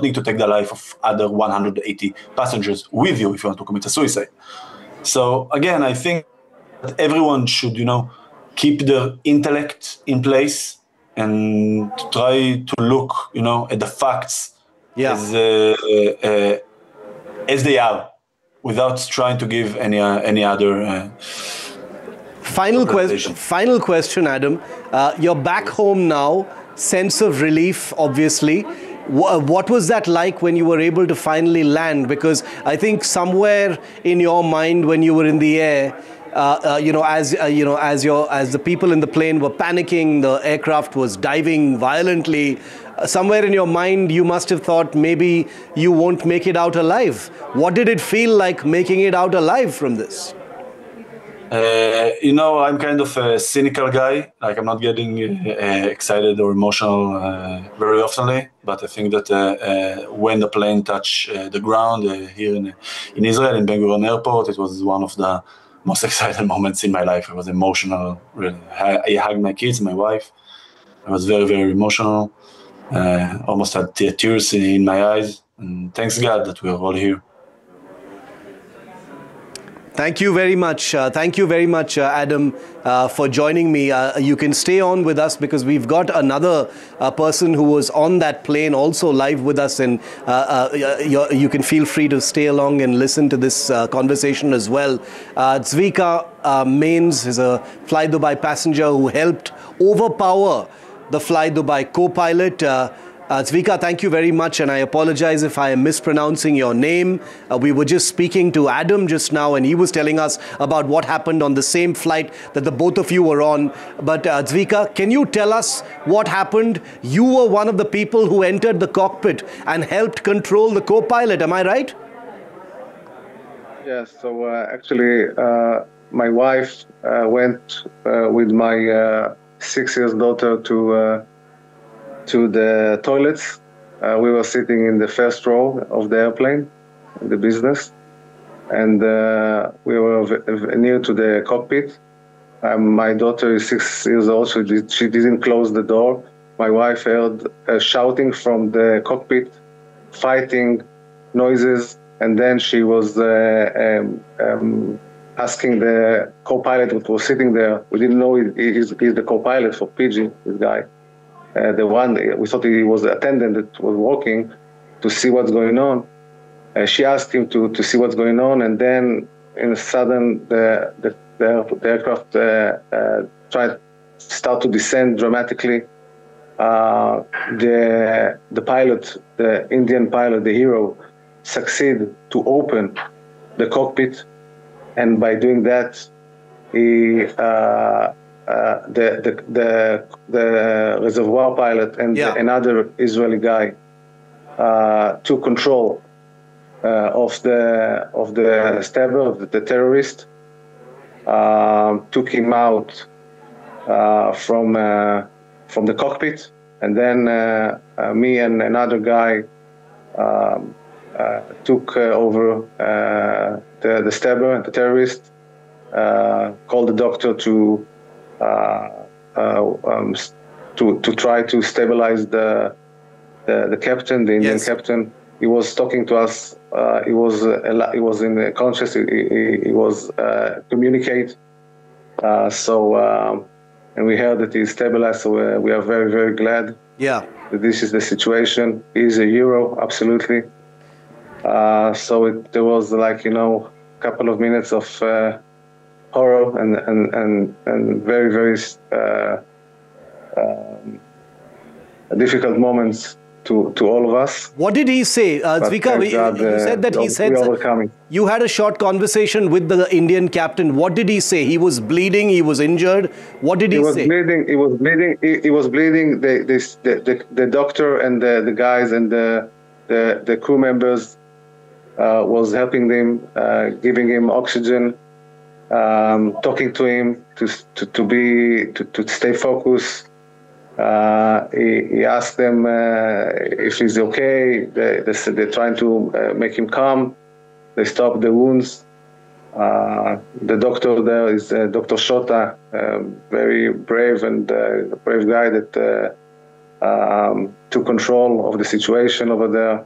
not need to take the life of other 180 passengers with you if you want to commit a suicide. So again, I think that everyone should, keep their intellect in place and try to look, at the facts as they are, without trying to give any other. Final question, Adam. You're back home now. Sense of relief, obviously. What was that like when you were able to finally land? Because I think somewhere in your mind when you were in the air, as the people in the plane were panicking, the aircraft was diving violently. Somewhere in your mind, you must have thought maybe you won't make it out alive. What did it feel like making it out alive from this? I'm kind of a cynical guy. Like, I'm not getting excited or emotional very often. But I think that when the plane touched the ground here in Israel, in Ben Gurion Airport, it was one of the most exciting moments in my life. I was emotional, really. I hugged my kids, my wife. I was very, very emotional. Almost had tears in my eyes. And thanks God that we're all here. Thank you very much. Adam, for joining me. You can stay on with us because we've got another person who was on that plane also live with us, and you can feel free to stay along and listen to this conversation as well. Zvika Mains is a Fly Dubai passenger who helped overpower the Fly Dubai co-pilot. Zvika, thank you very much, and I apologize if I am mispronouncing your name. We were just speaking to Adam just now, and he was telling us about what happened on the same flight that the both of you were on. But Zvika, can you tell us what happened? You were one of the people who entered the cockpit and helped control the co-pilot, am I right? Yes, so actually my wife went with my 6-year-old daughter to the toilets. We were sitting in the first row of the airplane, in the business, and we were near to the cockpit. My daughter is 6 years old, so she didn't close the door. My wife heard shouting from the cockpit, fighting noises, and then she was asking the co-pilot who was sitting there. We didn't know he's the co-pilot for PG, this guy. The one, we thought he was the attendant that was walking to see what's going on. She asked him to see what's going on, and then in a sudden the aircraft start to descend dramatically. The pilot, the Indian pilot, the hero, succeeded to open the cockpit, and by doing that, he the reservoir pilot and another Israeli guy took control of the stabber, of the terrorist, took him out from the cockpit, and then me and another guy took over the stabber and the terrorist, called the doctor to try to stabilize the captain, the Indian captain. He was talking to us. He was in conscious. He was communicate. And we heard that he's stabilized. So we are very, very glad. Yeah. That this is the situation. He's a hero, absolutely. There was a couple of minutes of horror and very, very difficult moments to all of us. What did he say? Zvika, you said that you had a short conversation with the Indian captain. What did he say? He was bleeding, he was injured. What did he say? He was bleeding. The doctor and the guys and the crew members was helping him, giving him oxygen, talking to him to stay focused. He asked them if he's okay. They're trying to make him calm. They stopped the wounds. The doctor there is Dr. Shota, very brave and brave guy that took control of the situation over there.